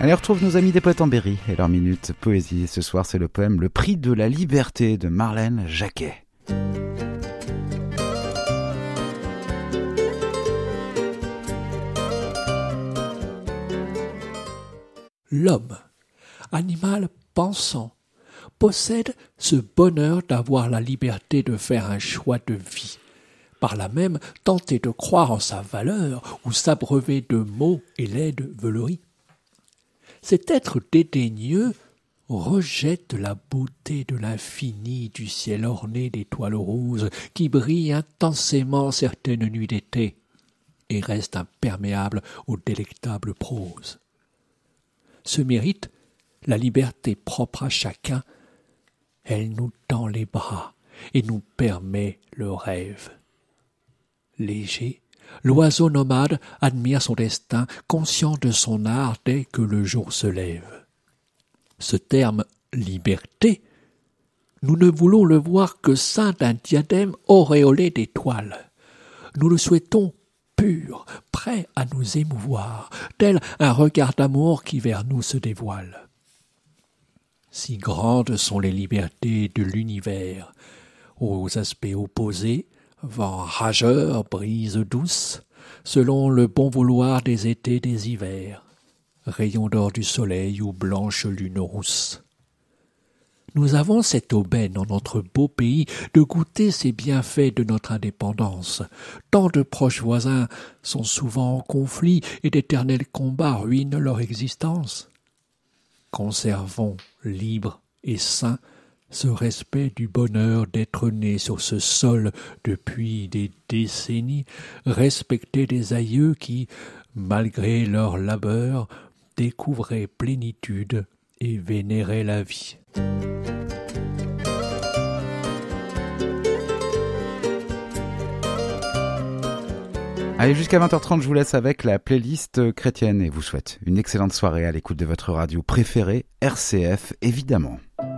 Allez, on retrouve nos amis des Poètes en Berry et leur minute poésie. Ce soir, c'est le poème Le Prix de la Liberté de Marlène Jacquet. L'homme, animal pensant, possède ce bonheur d'avoir la liberté de faire un choix de vie, par là même tenter de croire en sa valeur ou s'abreuver de mots et laides veleries. Cet être dédaigneux rejette la beauté de l'infini du ciel orné d'étoiles roses qui brillent intensément certaines nuits d'été et reste imperméable aux délectables proses. Ce mérite, la liberté propre à chacun, elle nous tend les bras et nous permet le rêve. Léger, l'oiseau nomade admire son destin, conscient de son art dès que le jour se lève. Ce terme « liberté », nous ne voulons le voir que ceint d'un diadème auréolé d'étoiles. Nous le souhaitons pur, prêt à nous émouvoir, tel un regard d'amour qui vers nous se dévoile. Si grandes sont les libertés de l'univers, aux aspects opposés, vent rageur, brise douce, selon le bon vouloir des étés, des hivers, rayons d'or du soleil ou blanche lune rousse. Nous avons cette aubaine en notre beau pays de goûter ces bienfaits de notre indépendance. Tant de proches voisins sont souvent en conflit et d'éternels combats ruinent leur existence. Conservons, libres et sains, ce respect du bonheur d'être né sur ce sol depuis des décennies, respecter des aïeux qui, malgré leur labeur, découvraient plénitude et vénéraient la vie. Allez, jusqu'à 20h30, je vous laisse avec la playlist chrétienne et vous souhaite une excellente soirée à l'écoute de votre radio préférée, RCF évidemment.